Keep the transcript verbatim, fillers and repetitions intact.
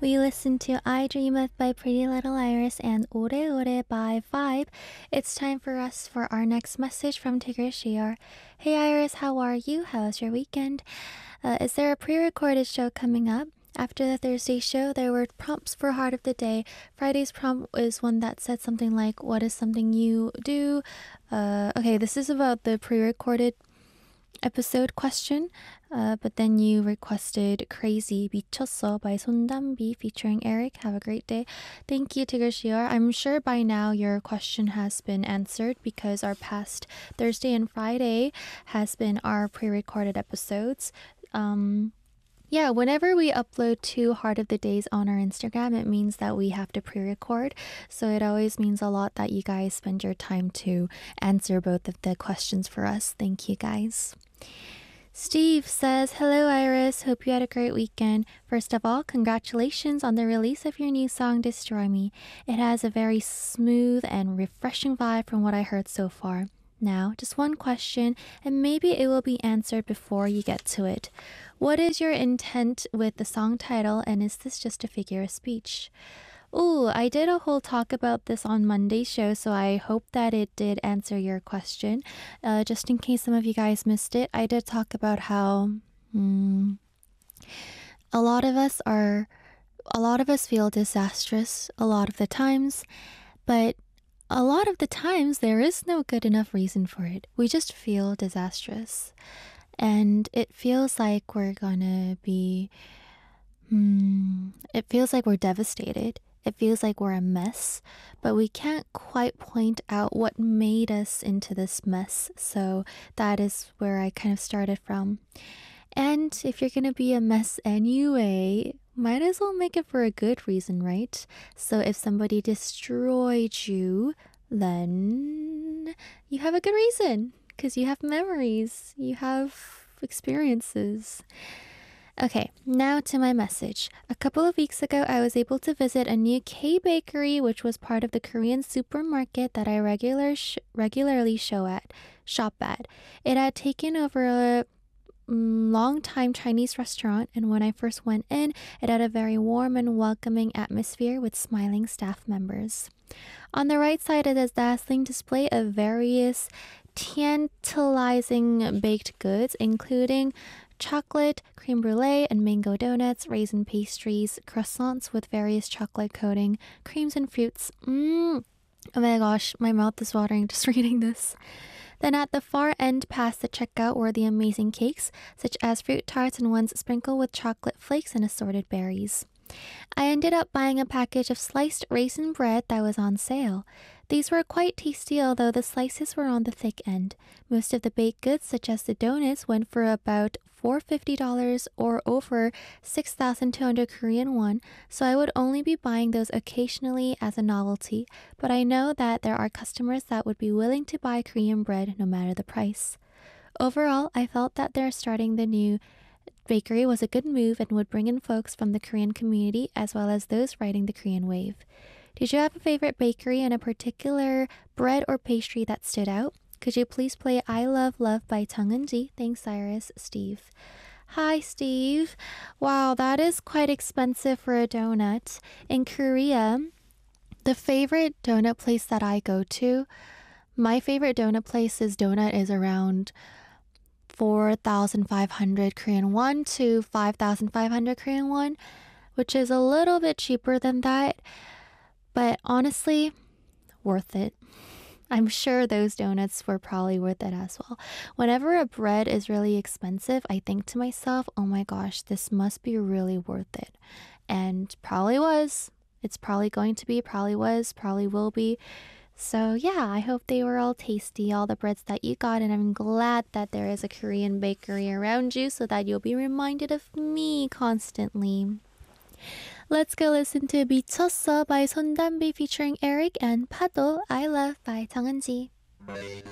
We listened to I Dream of by Pretty Little Iris and Ore Ore by Vibe. It's time for us for our next message from Tigger Shior. Hey Iris, how are you? How was your weekend? Uh, is there a pre-recorded show coming up? After the Thursday show, there were prompts for Heart of the Day. Friday's prompt is one that said something like, what is something you do? Uh, okay, this is about the pre-recorded episode question, uh, but then you requested Crazy 미쳤어 by 손담비 featuring Eric. Have a great day. Thank you, Tigger Shior. I'm sure by now your question has been answered because our past Thursday and Friday has been our pre-recorded episodes. Um... Yeah, whenever we upload two Heart of the Days on our Instagram, it means that we have to pre-record. So it always means a lot that you guys spend your time to answer both of the questions for us. Thank you guys. Steve says, hello Iris, hope you had a great weekend. First of all, congratulations on the release of your new song, Destroy Me. It has a very smooth and refreshing vibe from what I heard so far. Now, just one question, and maybe it will be answered before you get to it. What is your intent with the song title, and is this just a figure of speech? Ooh, I did a whole talk about this on Monday's show, so I hope that it did answer your question. Uh, just in case some of you guys missed it, I did talk about how hmm, a lot of us are, a lot of us feel disastrous a lot of the times, but a lot of the times, there is no good enough reason for it. We just feel disastrous. And it feels like we're gonna be... Hmm, it feels like we're devastated. It feels like we're a mess. But we can't quite point out what made us into this mess. So that is where I kind of started from. And if you're gonna be a mess anyway, might as well make it for a good reason, right? So if somebody destroyed you, then you have a good reason, because you have memories, you have experiences. Okay, now to my message. A couple of weeks ago, I was able to visit a new K-bakery, which was part of the Korean supermarket that I regular sh- regularly show at, shop at. It had taken over a long-time Chinese restaurant, and when I first went in, it had a very warm and welcoming atmosphere with smiling staff members. On the right side is a dazzling display of various tantalizing baked goods, including chocolate, creme brulee, and mango donuts, raisin pastries, croissants with various chocolate coating, creams and fruits. Mmm! Oh my gosh, my mouth is watering just reading this. Then at the far end past the checkout were the amazing cakes, such as fruit tarts and ones sprinkled with chocolate flakes and assorted berries. I ended up buying a package of sliced raisin bread that was on sale. These were quite tasty, although the slices were on the thick end. Most of the baked goods, such as the donuts, went for about four hundred fifty dollars or over six thousand two hundred Korean won, so I would only be buying those occasionally as a novelty, but I know that there are customers that would be willing to buy Korean bread no matter the price. Overall, I felt that they're starting the new bakery was a good move and would bring in folks from the Korean community as well as those riding the Korean wave. Did you have a favorite bakery and a particular bread or pastry that stood out? Could you please play I Love Love by Chung Eun-ji? Thanks, Iris. Steve. Hi, Steve. Wow, that is quite expensive for a donut. In Korea, the favorite donut place that I go to, my favorite donut place's donut is around four thousand five hundred Korean won to five thousand five hundred Korean won, which is a little bit cheaper than that, but honestly, worth it. I'm sure those donuts were probably worth it as well. Whenever a bread is really expensive, I think to myself, oh my gosh, this must be really worth it. And probably was. It's probably going to be, probably was, probably will be. So yeah, I hope they were all tasty, all the breads that you got, and I'm glad that there is a Korean bakery around you so that you'll be reminded of me constantly. Let's go listen to 미쳤어 by 손담비 featuring Eric and 파도 I Love by 정은지.